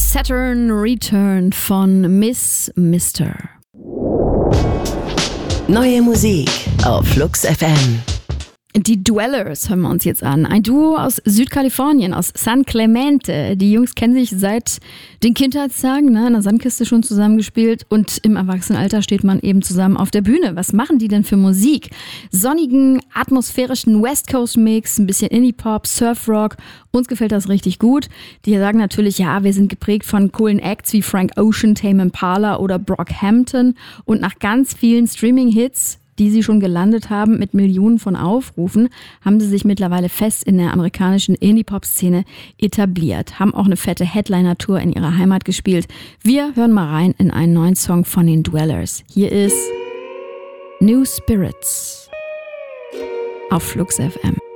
Saturn Return von Miss Mister. Neue Musik auf Flux FM. Die Dwellers hören wir uns jetzt an. Ein Duo aus Südkalifornien, aus San Clemente. Die Jungs kennen sich seit den Kindheitstagen, in der Sandkiste schon zusammengespielt und im Erwachsenenalter steht man eben zusammen auf der Bühne. Was machen die denn für Musik? Sonnigen, atmosphärischen West Coast Mix, ein bisschen Indie-Pop, Surf-Rock. Uns gefällt das richtig gut. Die sagen natürlich, ja, wir sind geprägt von coolen Acts wie Frank Ocean, Tame Impala oder Brockhampton und nach ganz vielen Streaming-Hits, die sie schon gelandet haben mit Millionen von Aufrufen, haben sie sich mittlerweile fest in der amerikanischen Indie-Pop-Szene etabliert, haben auch eine fette Headliner-Tour in ihrer Heimat gespielt. Wir hören mal rein in einen neuen Song von den Dwellers. Hier ist New Spirits auf Flux FM.